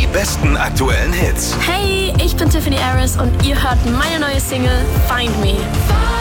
die besten aktuellen Hits. Hey, ich bin Tiffany Harris und ihr hört meine neue Single Find Me.